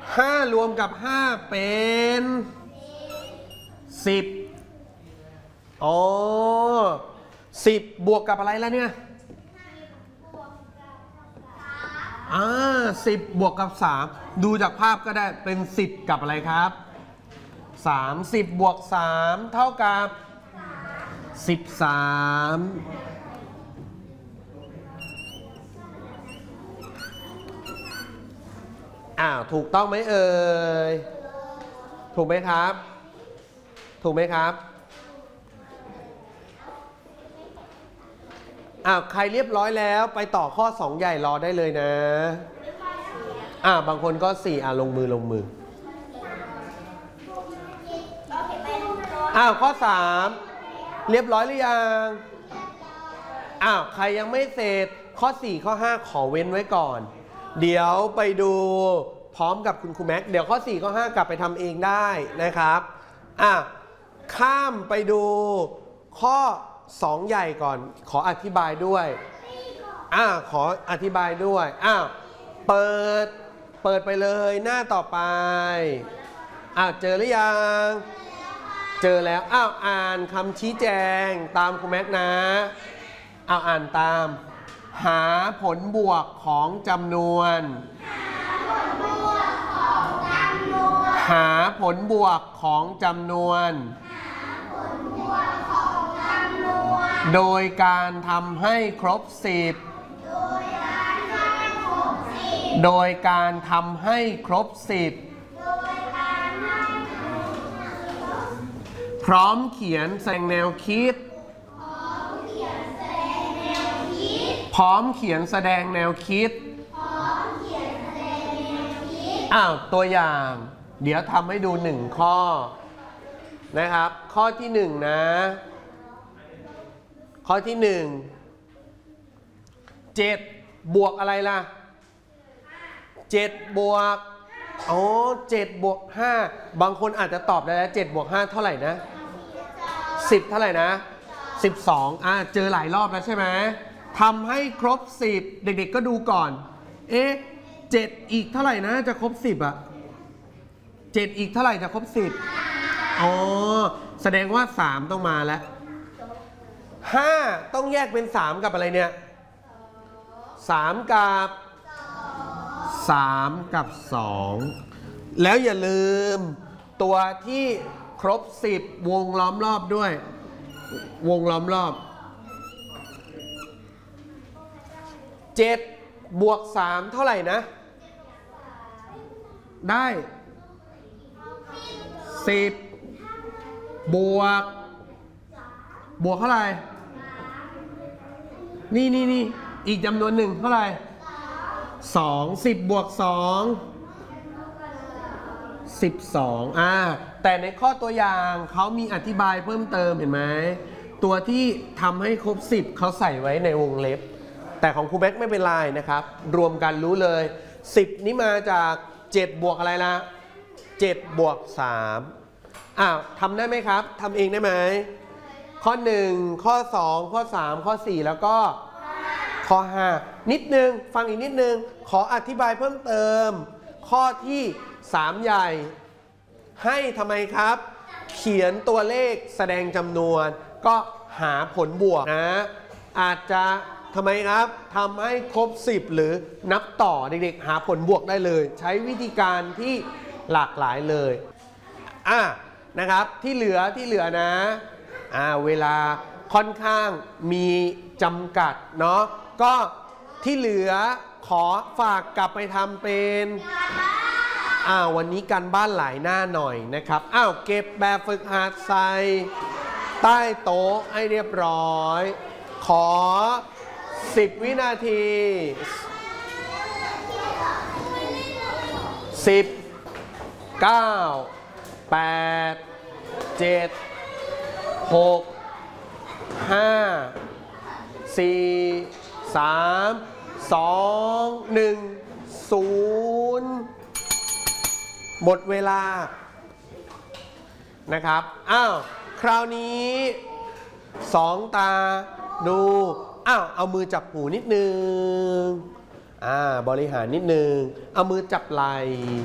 5รวมกับ5เป็น10อ๋อ10บวกกับอะไรแล้วเนี่ย10บวกกับ3ดูจากภาพก็ได้เป็น10กับอะไรครับ30บวก3เท่ากับ13ถูกต้องไหมเอ่ยถูกไหมครับถูกไหมครับใครเรียบร้อยแล้วไปต่อข้อ2ใหญ่รอได้เลยนะบางคนก็4ลงมือข้อ3เรียบร้อยหรือยังใครยังไม่เสร็จข้อ4ข้อ5ขอเว้นไว้ก่อนเดี๋ยวไปดูพร้อมกับคุณครูแม็กเดี๋ยวข้อ4ข้อ5กลับไปทำเองได้นะครับข้ามไปดูข้อ2ใหญ่ก่อนขออธิบายด้วยขออธิบายด้วยเปิดไปเลยหน้าต่อไปเจอหรือยังเจอแล้วอ่านคำชี้แจงตามครูแม็กนะอ่านตามหาผลบวกของจำนวนหาผลบวกของจำนวนโดยการทำให้ครบ10โดยการทำให้ครบ10พร้อมเขียนแสดงแนวคิดพร้อมเขียนแสดงแนวคิดตัวอย่างเดี๋ยวทำให้ดู1ข้อนะครับข้อที่1นะข้อที่1 7บวกอะไรล่ะ7บวก7บวก5บางคนอาจจะตอบได้แล้ว7บวก5เท่าไหร่นะ10เท่าไหร่นะ12เจอหลายรอบแล้วใช่ไหมทำให้ครบ10เด็กๆก็ดูก่อน7อีกเท่าไหร่นะจะครบ107อีกเท่าไหร่จะครบ10แสดงว่า3ต้องมาแล้ว5ต้องแยกเป็น3กับอะไรเนี่ย3กับ2แล้วอย่าลืมตัวที่ครบ10วงล้อมรอบด้วยวงล้อมรอบ7บวก3เท่าไหร่นะได้10บวกเท่าไหร่นี่อีกจำนวนหนึ่งเท่าไหร่10บวก12แต่ในข้อตัวอย่างเขามีอธิบายเพิ่มเติมเห็นไหมตัวที่ทำให้ครบ10เขาใส่ไว้ในวงเล็บแต่ของครูแม็กไม่เป็นไรนะครับรวมกันรู้เลย10นี้มาจาก7บวกอะไรล่ะ7บวก3ทำได้ไหมครับทำเองได้ไหมข้อ1ข้อ2ข้อ3ข้อ4แล้วก็ข้อ5นิดนึงฟังอีกนิดนึงขออธิบายเพิ่มเติมข้อที่3ใหญ่ให้ทำไมครับเขียนตัวเลขแสดงจำนวนก็หาผลบวกนะอาจจะทำไมครับทำให้ครบ10หรือนับต่อเด็กๆหาผลบวกได้เลยใช้วิธีการที่หลากหลายเลยนะครับที่เหลือนะเวลาค่อนข้างมีจำกัดเนาะก็ที่เหลือขอฝากกลับไปทำเป็นวันนี้การบ้านหลายหน้าหน่อยนะครับเก็บแบบฝึกหัดใส่ใต้โต๊ะให้เรียบร้อยขอ10วินาที10 9 8 7 6 5 4 3 2 1 0หมดเวลานะครับคราวนี้2ตาดูเอามือจับหูนิดนึงบริหารนิดนึงเอามือจับไหล่